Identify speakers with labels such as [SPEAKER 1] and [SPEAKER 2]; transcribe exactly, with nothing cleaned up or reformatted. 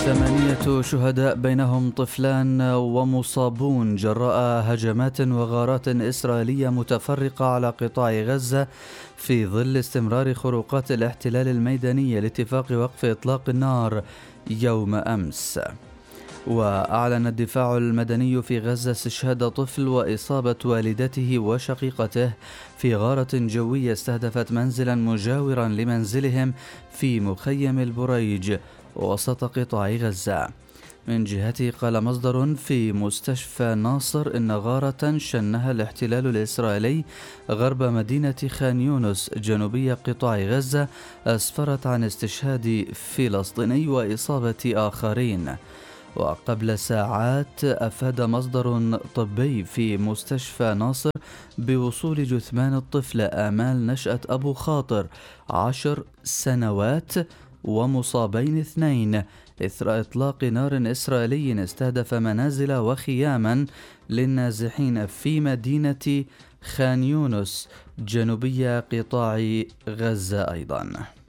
[SPEAKER 1] ثمانية شهداء بينهم طفلان ومصابون جراء هجمات وغارات إسرائيلية متفرقة على قطاع غزة في ظل استمرار خروقات الاحتلال الميداني لاتفاق وقف إطلاق النار يوم أمس. وأعلن الدفاع المدني في غزة استشهاد طفل وإصابة والدته وشقيقته في غارة جوية استهدفت منزلا مجاورا لمنزلهم في مخيم البريج وسط قطاع غزة. من جهته قال مصدر في مستشفى ناصر إن غارة شنها الاحتلال الإسرائيلي غرب مدينة خان يونس جنوبي قطاع غزة أسفرت عن استشهاد فلسطيني وإصابة آخرين. وقبل ساعات أفاد مصدر طبي في مستشفى ناصر بوصول جثمان الطفل آمال نشأة أبو خاطر عشر سنوات ومصابين اثنين إثر إطلاق نار إسرائيلي استهدف منازل وخياما للنازحين في مدينة خان يونس جنوبي قطاع غزة أيضا.